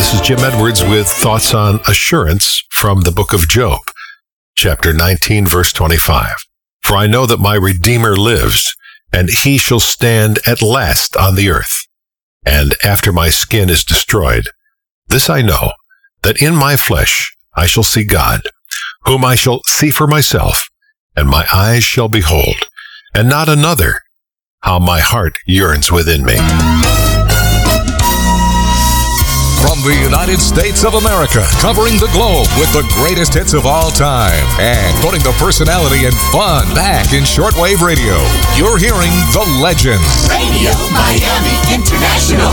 This is Jim Edwards with thoughts on assurance from the book of Job, chapter 19, verse 25. For I know that my Redeemer lives, and he shall stand at last on the earth. And after my skin is destroyed, this I know, that in my flesh I shall see God, whom I shall see for myself, and my eyes shall behold, and not another. How my heart yearns within me. From the United States of America, covering the globe with the greatest hits of all time, and putting the personality and fun back in shortwave radio, you're hearing The Legends. Radio Miami International,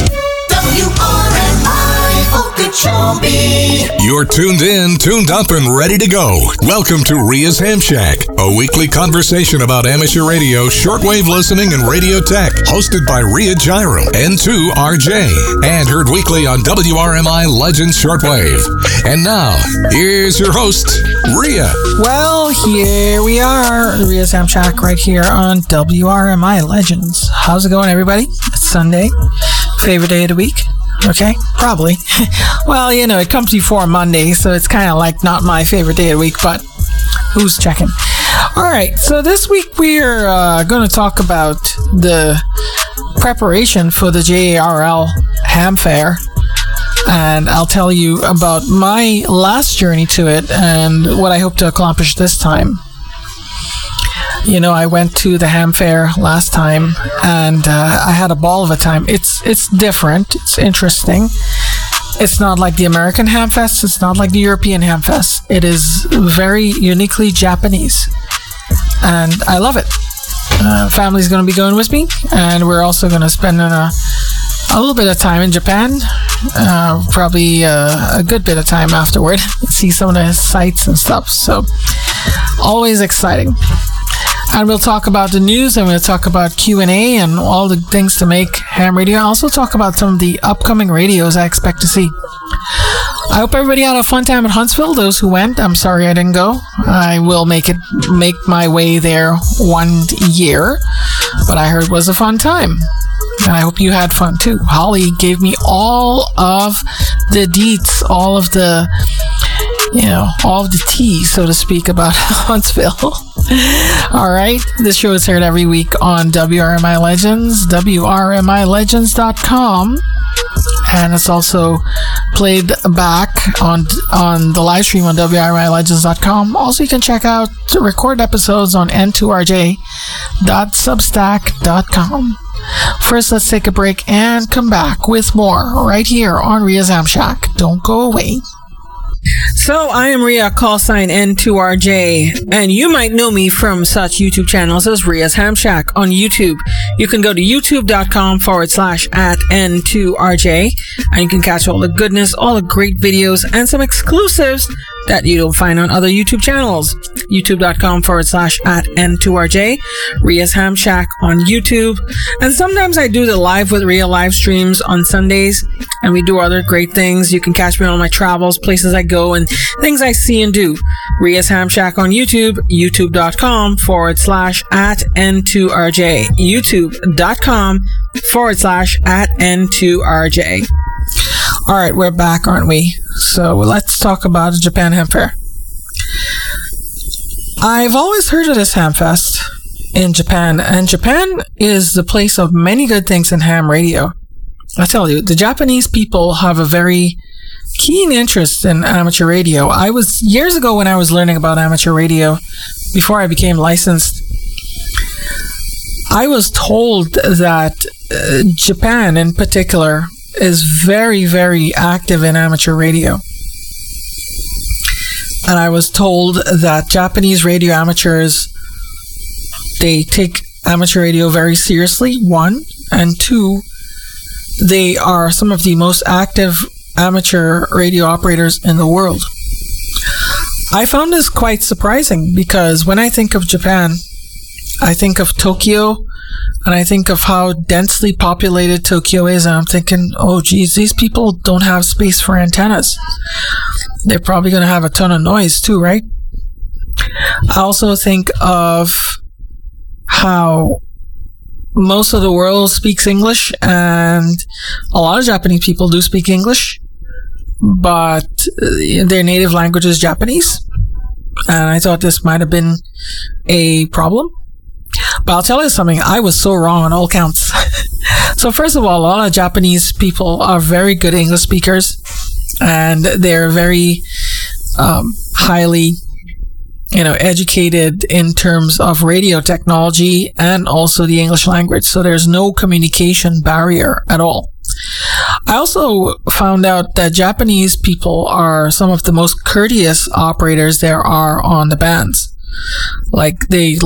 WRMI Okeechobee. You're tuned in, tuned up, and ready to go. Welcome to Ria's Ham Shack, a weekly conversation about amateur radio, shortwave listening, and radio tech, hosted by Ria Gyro, N2RJ, and heard weekly on WRMI Legends Shortwave. And now, here's your host, Ria. Well, here we are, Ria's Ham Shack, right here on WRMI Legends. How's it going, everybody? It's Sunday. Favorite day of the week? Okay, probably. Well, you know, it comes before Monday, so it's kind of like not my favorite day of the week, but who's checking? All right, so this week we're going to talk about the preparation for the JARL Ham Fair, and I'll tell you about my last journey to it and what I hope to accomplish this time. You know, I went to the Ham Fair last time, and I had a ball of a time. It's different. It's interesting. It's not like the American Ham Fest. It's not like the European Ham Fest. It is very uniquely Japanese, and I love it. Family's going to be going with me, and we're also going to spend a little bit of time in Japan, probably a good bit of time afterward, see some of the sights and stuff. So, always exciting. And we'll talk about the news, and we'll talk about Q&A and all the things to make ham radio. I'll also talk about some of the upcoming radios I expect to see. I hope everybody had a fun time at Huntsville. Those who went, I'm sorry I didn't go. I will make my way there one year, but I heard it was a fun time. And I hope you had fun too. Holly gave me all of the deets, all of the tea, so to speak, about Huntsville. All right. This show is heard every week on WRMI Legends, WRMILegends.com. And it's also played back on the live stream on WRMILegends.com. Also, you can check out the recorded episodes on n2rj.substack.com. First, let's take a break and come back with more right here on Ria's Ham Shack. Don't go away. So, I am Ria, call sign N2RJ, and you might know me from such YouTube channels as Ria's Ham Shack on YouTube. You can go to youtube.com/@N2RJ, and you can catch all the goodness, all the great videos, and some exclusives that you don't find on other YouTube channels. youtube.com/@N2RJ, Ria's Ham Shack on YouTube. And sometimes I do the Live with Ria live streams on Sundays, and we do other great things. You can catch me on my travels, places I go, and things I see and do. Ria's Ham Shack on YouTube, youtube.com/@N2RJ, youtube.com/@N2RJ. All right, we're back, aren't we? So let's talk about the Japan Ham Fair. I've always heard of this Ham Fest in Japan, and Japan is the place of many good things in ham radio. I tell you, the Japanese people have a very keen interest in amateur radio. Years ago when I was learning about amateur radio, before I became licensed, I was told that Japan in particular is very, very active in amateur radio. And I was told that Japanese radio amateurs, they take amateur radio very seriously, one, and two, they are some of the most active amateur radio operators in the world. I found this quite surprising because when I think of Japan, I think of Tokyo, and I think of how densely populated Tokyo is, and I'm thinking, oh geez, these people don't have space for antennas. They're probably going to have a ton of noise too, right? I also think of how most of the world speaks English, and a lot of Japanese people do speak English. but their native language is Japanese. And I thought this might have been a problem. But I'll tell you something, I was so wrong on all counts. So first of all, a lot of Japanese people are very good English speakers, and they're very highly, educated in terms of radio technology and also the English language. So there's no communication barrier at all. I also found out that Japanese people are some of the most courteous operators there are on the bands. Like,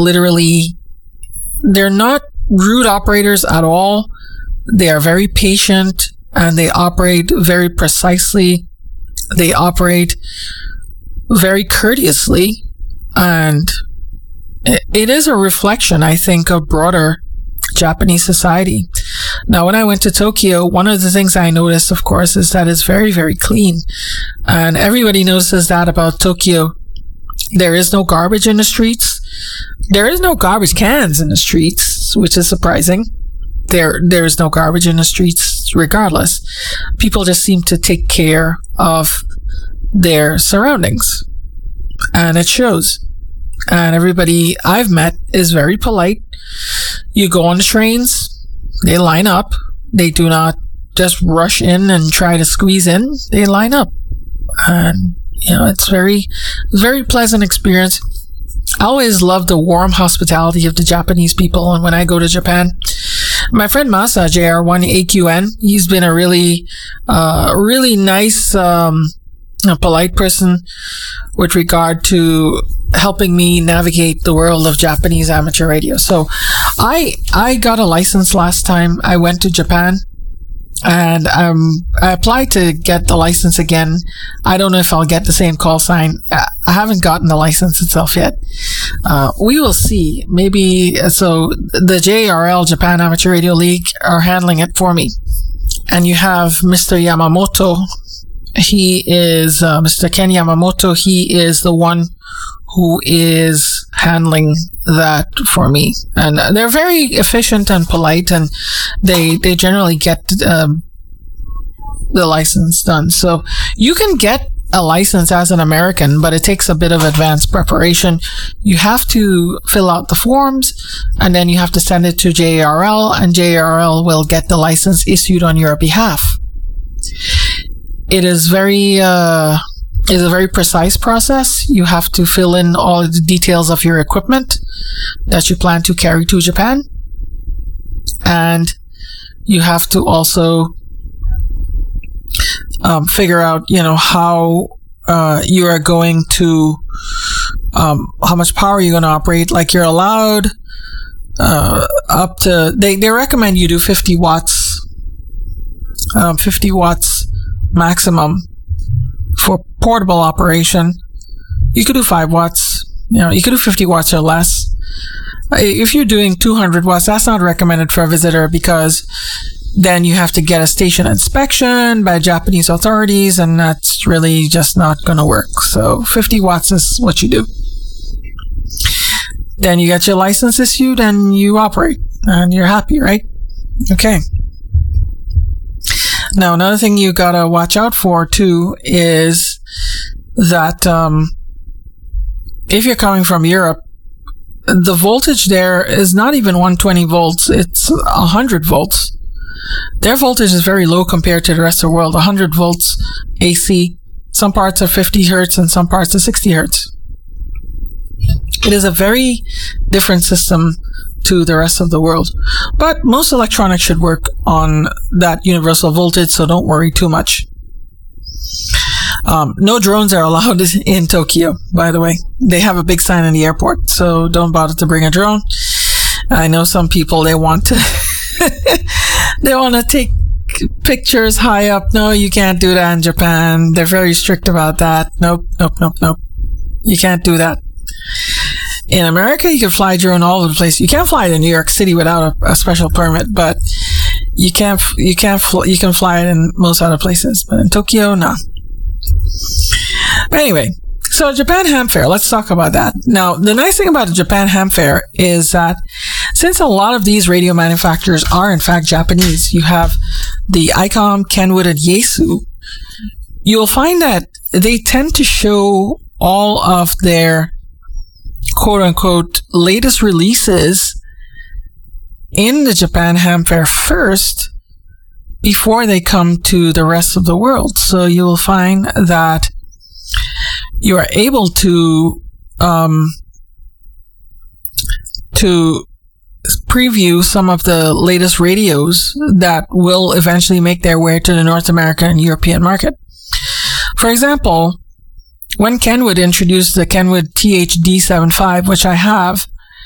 they're not rude operators at all. They are very patient, and they operate very precisely. They operate very courteously, and it is a reflection, I think, of broader Japanese society. Now, when I went to Tokyo, one of the things I noticed, of course, is that it's very, very clean. And everybody notices that about Tokyo. There is no garbage in the streets. There is no garbage cans in the streets, which is surprising. There is no garbage in the streets regardless. People just seem to take care of their surroundings. And it shows. And everybody I've met is very polite. You go on the trains, they line up. They do not just rush in and try to squeeze in. They line up. And, it's very pleasant experience. I always love the warm hospitality of the Japanese people. And when I go to Japan, my friend Masa, JR1AQN, he's been a really nice, polite person with regard to helping me navigate the world of Japanese amateur radio. So I got a license last time I went to Japan, and I applied to get the license again. I don't know if I'll get the same call sign. I haven't gotten the license itself yet. We will see. Maybe, so the JRL, Japan Amateur Radio League, are handling it for me. And you have Mr. Yamamoto. He is, Mr. Ken Yamamoto. He is the one who is handling that for me. And they're very efficient and polite, and they generally get the license done. So you can get a license as an American, but it takes a bit of advanced preparation. You have to fill out the forms, and then you have to send it to JRL, and JRL will get the license issued on your behalf. It is is a very precise process. You have to fill in all the details of your equipment that you plan to carry to Japan. And you have to also figure out, how you are going to, how much power you're going to operate. Like, you're allowed up to, they recommend you do 50 watts, 50 watts maximum for portable operation. You could do 5 watts, you could do 50 watts or less. If you're doing 200 watts, that's not recommended for a visitor, because then you have to get a station inspection by Japanese authorities, and that's really just not going to work. So 50 watts is what you do. Then you get your license issued and you operate, and you're happy, right? Okay. Now, another thing you gotta watch out for too is that if you're coming from Europe, the voltage there is not even 120 volts, it's 100 volts. Their voltage is very low compared to the rest of the world. 100 volts AC. Some parts are 50 hertz and some parts are 60 hertz. It is a very different system to the rest of the world. But most electronics should work on that universal voltage, so don't worry too much. No drones are allowed in Tokyo, by the way. They have a big sign in the airport, so don't bother to bring a drone. I know some people, they want to they want to take pictures high up. No, you can't do that in Japan. They're very strict about that. Nope. You can't do that. In America, you can fly drone all over the place. You can't fly to New York City without a special permit, but you can fly it in most other places. But in Tokyo, no. But anyway, so Japan Ham Fair, let's talk about that. Now, the nice thing about the Japan Ham Fair is that since a lot of these radio manufacturers are in fact Japanese, you have the ICOM, Kenwood, and Yaesu. you'll find that they tend to show all of their quote-unquote latest releases in the Japan Ham Fair first before they come to the rest of the world. So you will find that you are able to preview some of the latest radios that will eventually make their way to the North American and European market. For example, when Kenwood introduced the Kenwood THD75, which I have,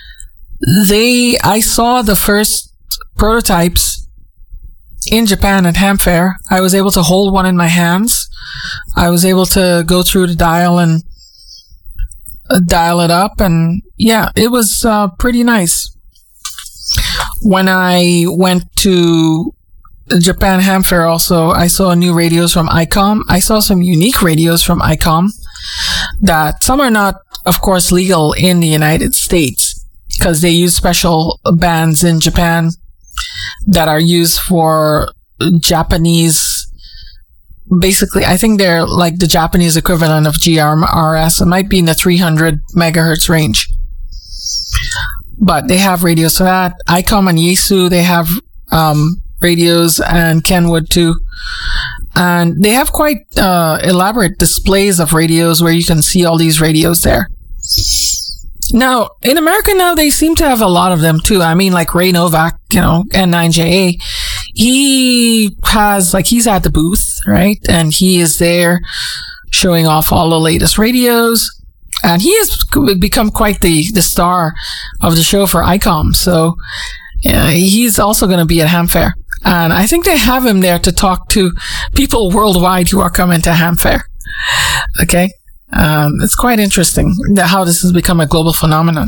I saw the first prototypes in Japan at Ham Fair. I was able to hold one in my hands. I was able to go through the dial and dial it up, and yeah, it was pretty nice. When I went to Japan Ham Fair also, I saw new radios from ICOM. I saw some unique radios from ICOM that some are not, of course, legal in the United States because they use special bands in Japan that are used for Japanese. Basically, I think they're like the Japanese equivalent of GMRS. It might be in the 300 megahertz range. But they have radios for that. ICOM and Yaesu, they have radios, and Kenwood too. And they have quite elaborate displays of radios where you can see all these radios there. Now, in America now, they seem to have a lot of them too. I mean, like Ray Novak, N9JA, he's at the booth, right? And he is there showing off all the latest radios. And he has become quite the star of the show for ICOM. So he's also going to be at Ham Fair. And I think they have him there to talk to people worldwide who are coming to Ham Fair. Okay. It's quite interesting how this has become a global phenomenon.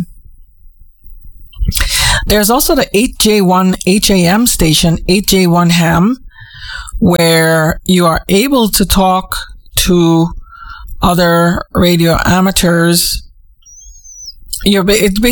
There's also the 8J1 HAM station, 8J1 Ham, where you are able to talk to other radio amateurs. It's